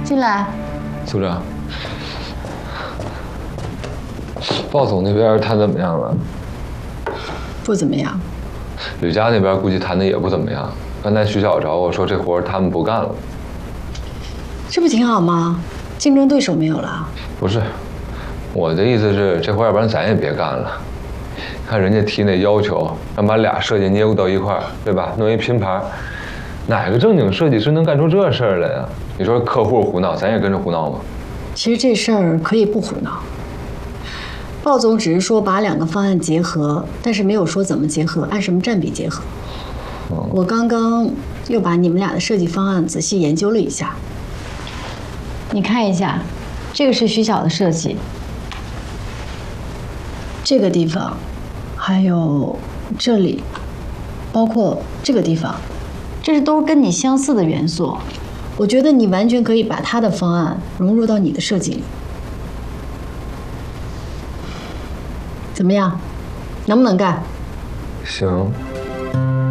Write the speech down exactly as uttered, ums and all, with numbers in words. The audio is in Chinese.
进来。 组长，鲍总那边谈怎么样了？ 不怎么样。 吕家那边估计谈的也不怎么样。刚才徐晓找我说这活他们不干了。 这不挺好吗？竞争对手没有了。 不是，我的意思是这活要不然咱也别干了。看人家提那要求，让把俩设计捏咕到一块儿，对吧？弄一拼盘，哪个正经设计师能干出这事儿来呀？你说客户胡闹，咱也跟着胡闹吗？ 其实这事儿可以不胡闹。鲍总只是说把两个方案结合，但是没有说怎么结合，按什么占比结合。嗯、我刚刚又把你们俩的设计方案仔细研究了一下。你看一下，这个是徐晓的设计，这个地方，还有这里，包括这个地方，这是都跟你相似的元素。我觉得你完全可以把他的方案融入到你的设计里。怎么样？能不能干？ 行。